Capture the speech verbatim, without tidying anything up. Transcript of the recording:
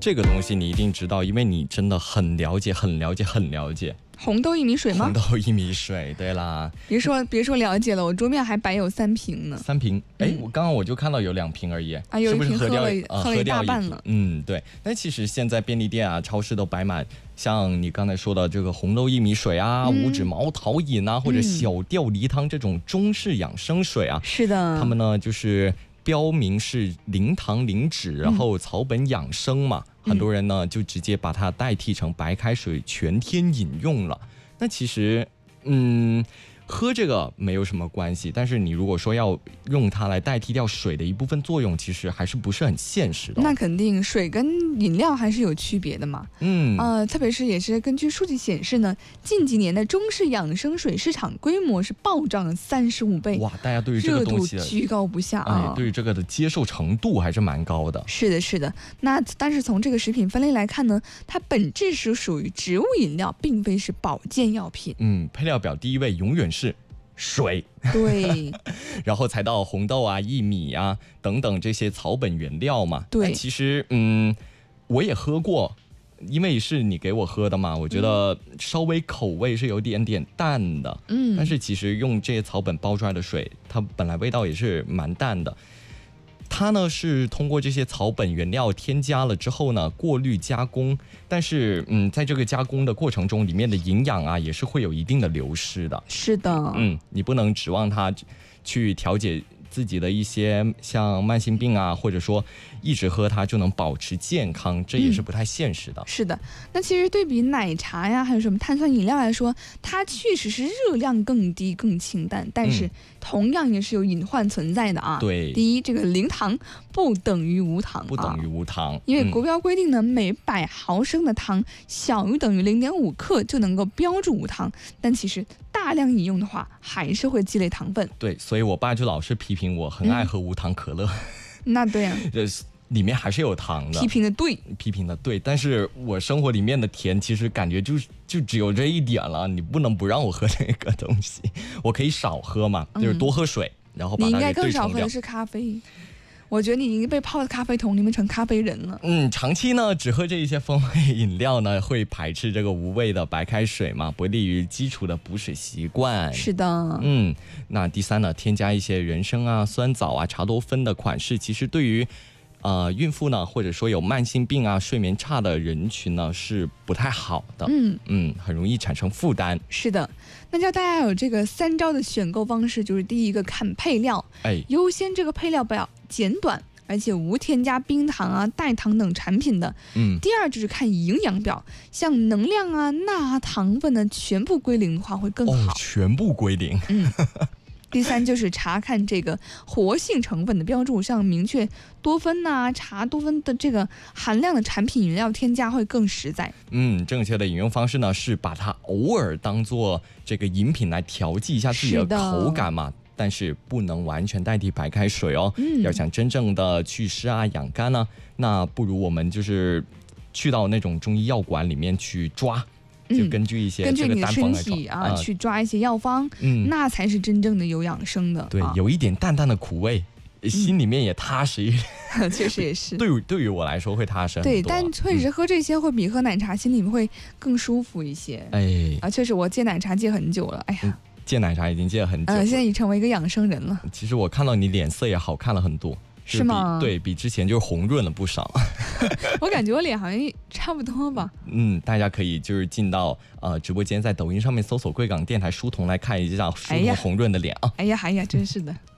这个东西你一定知道，因为你真的很了解很了解很了解。 红豆薏米水吗？ 红豆薏米水，对啦。 别说别说了解了，我桌面还摆有三瓶呢。 三瓶？哎、 嗯， 我刚刚我就看到有两瓶而已。 啊，有一瓶喝了， 是不是喝掉、呃、 喝了一大半了。 嗯，对。但其实现在便利店啊、超市都摆满，像你刚才说的这个红豆薏米水啊、 嗯、 五指毛桃饮啊，或者小吊梨汤这种中式养生水啊。 是的。 他们呢就是标明是零糖零脂，然后草本养生嘛，嗯、很多人呢就直接把它代替成白开水全天饮用了。那其实，嗯，喝这个没有什么关系，但是你如果说要用它来代替掉水的一部分作用，其实还是不是很现实的、哦。 那肯定，水跟饮料还是有区别的嘛。 嗯， 呃，特别是也是根据数据显示呢，近几年的中式养生水市场规模是暴涨了三十五倍。 哇，大家对于这个东西热度居高不下啊、 哎，对于这个的接受程度还是蛮高的。 是的，是的。那但是从这个食品分类来看呢，它本质是属于植物饮料，并非是保健药品。 嗯，配料表第一位永远是水， 对， 然后才到红豆啊、薏米啊等等这些草本原料嘛。 对， 其实嗯，我也喝过，因为是你给我喝的嘛，我觉得稍微口味是有点点淡的。嗯，但是其实用这些草本包出来的水，它本来味道也是蛮淡的。它呢是通过这些草本原料添加了之后呢，过滤加工，但是嗯，在这个加工的过程中，里面的营养啊也是会有一定的流失的。 是的， 嗯，你不能指望它去调节自己的一些像慢性病啊，或者说一直喝它就能保持健康，这也是不太现实的。 嗯、是的，那其实对比奶茶呀，还有什么碳酸饮料来说，它确实是热量更低、更清淡，但是同样也是有隐患存在的啊。 对， 第一，这个零糖不等于无糖， 不等于无糖， 啊、因为国标规定呢，嗯、每百毫升的糖小于等于零点五克就能够标注无糖，但其实大量饮用的话，还是会积累糖分。 对，所以我爸就老是批评我很爱喝无糖可乐。 嗯、那对啊， 这里面还是有糖的。 批评的对， 批评的对，但是我生活里面的甜其实感觉就就只有这一点了，你不能不让我喝这个东西，我可以少喝嘛，嗯、就是多喝水，然后把它给对冲掉。 你应该更少喝的是咖啡。我觉得你已经被泡在咖啡桶里面成咖啡人了。 嗯，长期呢只喝这一些风味饮料呢，会排斥这个无味的白开水嘛，不利于基础的补水习惯。 是的。 嗯，那第三呢，添加一些人参啊、酸枣啊、茶多酚的款式，其实对于呃孕妇呢，或者说有慢性病啊、睡眠差的人群呢，是不太好的。嗯嗯，很容易产生负担。 是的，那教大家有这个三招的选购方式，就是第一个看配料， 哎， 优先这个配料表简短，而且无添加冰糖啊、代糖等产品的。嗯，第二就是看营养表，像能量啊、钠啊、糖分呢，全部归零的话会更好。 哦，全部归零。 嗯。第三就是查看这个活性成分的标注，像明确多酚呐、啊、茶多酚的这个含量的产品饮料添加会更实在。 嗯，正确的饮用方式呢是把它偶尔当做这个饮品来调剂一下自己的口感嘛。但是不能完全代替白开水哦。嗯，要想真正的祛湿啊、养肝呢、啊，那不如我们就是去到那种中医药馆里面去抓。就根据一些根据你的身体啊、呃、去抓一些药方，嗯，那才是真正的有养生的。 对，啊、有一点淡淡的苦味，心里面也踏实一点。 嗯、确实也是。 对于对于我来说会踏实很多。 对，但确实喝这些会比喝奶茶心里面会更舒服一些。哎，啊，确实我戒奶茶戒很久了，哎呀。嗯， 戒奶茶已经戒了很久了， 呃，现在已成为一个养生人了。 其实我看到你脸色也好看了很多。 是吗？ 对，比之前就红润了不少。 我感觉我脸好像差不多吧。 嗯，大家可以就是进到呃直播间，在抖音上面搜索贵港电台书童来看一下书童红润的脸啊。 哎呀，哎呀，真是的。